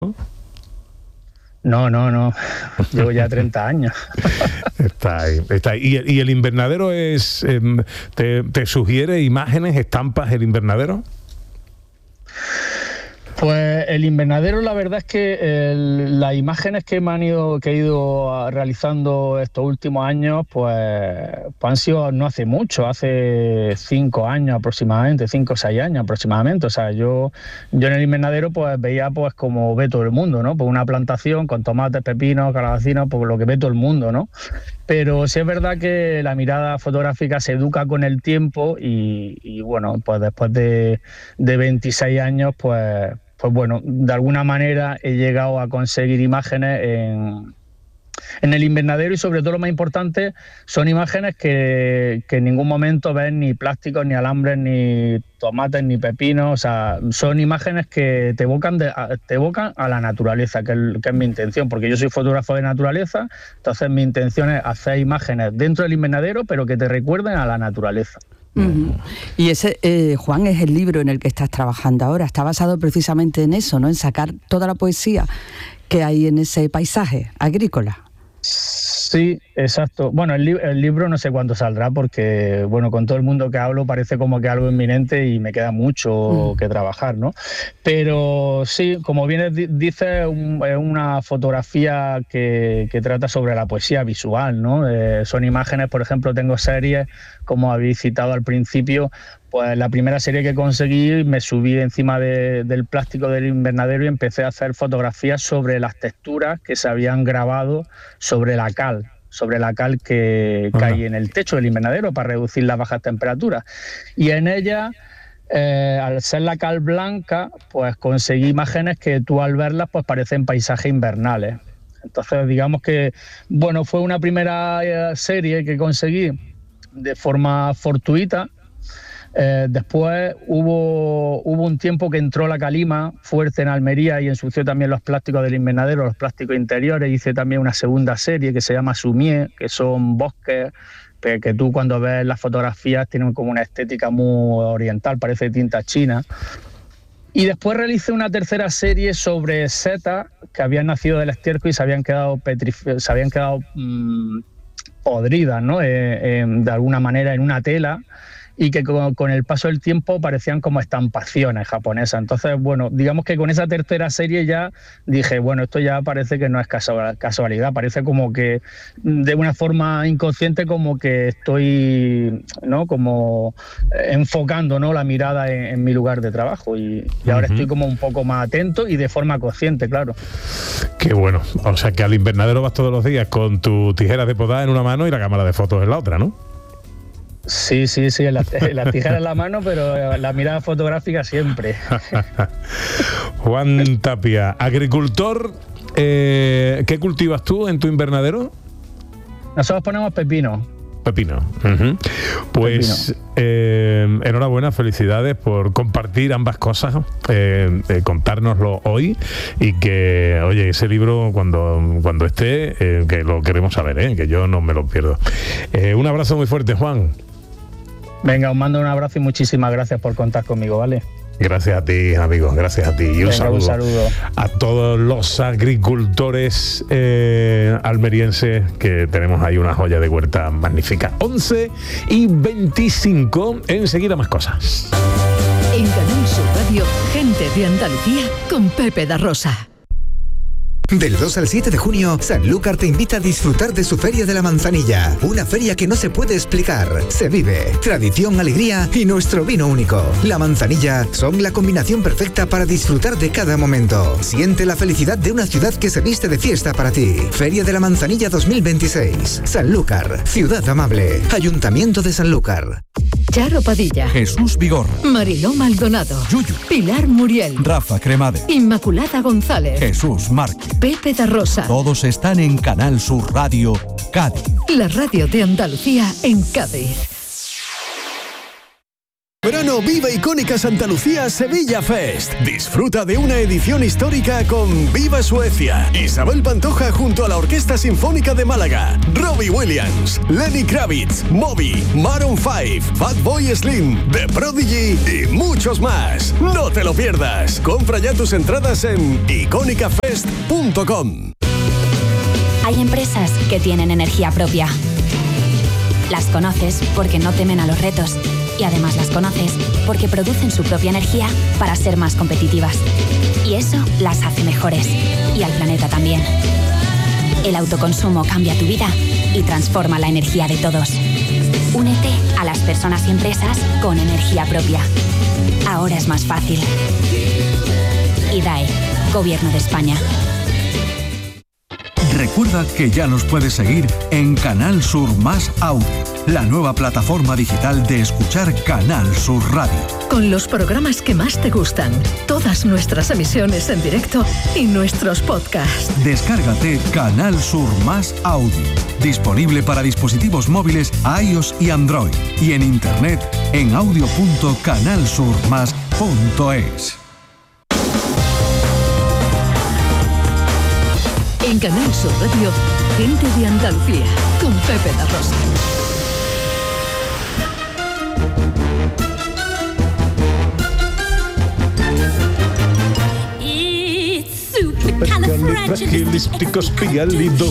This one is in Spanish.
No. Llevo ya 30 años. Está ahí. ¿Y el invernadero es te sugiere imágenes, estampas el invernadero? Pues el invernadero, la verdad es que las imágenes que he ido realizando estos últimos años, pues han sido no hace mucho, hace 5 años aproximadamente, 5 o 6 años aproximadamente. O sea, yo en el invernadero pues veía pues como ve todo el mundo, ¿no? Pues una plantación con tomates, pepinos, calabacinos, pues lo que ve todo el mundo, ¿no? Pero sí es verdad que la mirada fotográfica se educa con el tiempo y bueno, pues después de 26 años, pues bueno, de alguna manera he llegado a conseguir imágenes en el invernadero y sobre todo lo más importante son imágenes que en ningún momento ves ni plásticos, ni alambres, ni tomates, ni pepinos. O sea, son imágenes que te evocan a la naturaleza, que es mi intención, porque yo soy fotógrafo de naturaleza, entonces mi intención es hacer imágenes dentro del invernadero, pero que te recuerden a la naturaleza. Uh-huh. Y ese, Juan, es el libro en el que estás trabajando ahora. Está basado precisamente en eso, ¿no? En sacar toda la poesía que hay en ese paisaje agrícola. Sí, exacto. Bueno, el libro no sé cuándo saldrá porque, bueno, con todo el mundo que hablo parece como que algo inminente y me queda mucho que trabajar, ¿no? Pero sí, como bien dices, es una fotografía que trata sobre la poesía visual, ¿no? Son imágenes, por ejemplo, tengo series, como habéis citado al principio. Pues la primera serie que conseguí me subí encima del plástico del invernadero y empecé a hacer fotografías sobre las texturas que se habían grabado sobre la cal que hay en el techo del invernadero para reducir las bajas temperaturas. Y en ella, al ser la cal blanca, pues conseguí imágenes que tú al verlas pues parecen paisajes invernales. Entonces digamos que, bueno, fue una primera serie que conseguí de forma fortuita. Después hubo un tiempo que entró la calima fuerte en Almería y ensució también los plásticos del invernadero, los plásticos interiores. Hice también una segunda serie que se llama Sumier, que son bosques que tú cuando ves las fotografías tienen como una estética muy oriental, parece tinta china. Y después realicé una tercera serie sobre setas que habían nacido del estiércol y se habían quedado podridas, ¿no? De alguna manera en una tela, y que con el paso del tiempo parecían como estampaciones japonesas. Entonces, bueno, digamos que con esa tercera serie ya dije, bueno, esto ya parece que no es casualidad, parece como que de una forma inconsciente como que estoy, ¿no? Como enfocando, ¿no? La mirada en mi lugar de trabajo y ahora estoy como un poco más atento y de forma consciente, claro. Qué bueno, o sea que al invernadero vas todos los días con tu tijera de podar en una mano y la cámara de fotos en la otra, ¿no? Sí, la tijera en la mano, pero la mirada fotográfica siempre. Juan Tapia, agricultor, ¿qué cultivas tú en tu invernadero? Nosotros ponemos pepino. Uh-huh. Pues enhorabuena, felicidades por compartir ambas cosas, contárnoslo hoy y que, oye, ese libro cuando esté, que lo queremos saber, que yo no me lo pierdo. Un abrazo muy fuerte, Juan. Venga, os mando un abrazo y muchísimas gracias por contar conmigo, ¿vale? Gracias a ti, amigos, gracias a ti. Y un saludo a todos los agricultores almerienses, que tenemos ahí una joya de huerta magnífica. 11:25, enseguida más cosas. En Canal Sur Radio, Gente de Andalucía con Pepe da Rosa. Del 2 al 7 de junio, Sanlúcar te invita a disfrutar de su Feria de la Manzanilla. Una feria que no se puede explicar. Se vive tradición, alegría y nuestro vino único. La Manzanilla son la combinación perfecta para disfrutar de cada momento. Siente la felicidad de una ciudad que se viste de fiesta para ti. Feria de la Manzanilla 2026. Sanlúcar, ciudad amable. Ayuntamiento de Sanlúcar. Charo Padilla, Jesús Vigor, Mariló Maldonado, Yuyu, Pilar Muriel, Rafa Cremade, Inmaculada González, Jesús Márquez, Pepe da Rosa. Todos están en Canal Sur Radio, Cádiz. La radio de Andalucía en Cádiz. verano vive Icónica Santa Lucía Sevilla Fest. Disfruta de una edición histórica con Viva Suecia, Isabel Pantoja junto a la Orquesta Sinfónica de Málaga, Robbie Williams, Lenny Kravitz, Moby, Maroon 5, Fatboy Slim, The Prodigy y muchos más. No te lo pierdas. Compra ya tus entradas en iconicafest.com. Hay empresas que tienen energía propia. Las conoces porque no temen a los retos y además las conoces porque producen su propia energía para ser más competitivas. Y eso las hace mejores y al planeta también. El autoconsumo cambia tu vida y transforma la energía de todos. Únete a las personas y empresas con energía propia. Ahora es más fácil. IDAE, Gobierno de España. Recuerda que ya nos puedes seguir en Canal Sur Más Audio, la nueva plataforma digital de escuchar Canal Sur Radio. Con los programas que más te gustan, todas nuestras emisiones en directo y nuestros podcasts. Descárgate Canal Sur Más Audio, disponible para dispositivos móviles iOS y Android, y en internet en audio.canalsurmas.es. En Canal Sur Radio, Gente de Andalucía, con Pepe La Rosa. Supercalifragilisticexpialidocious.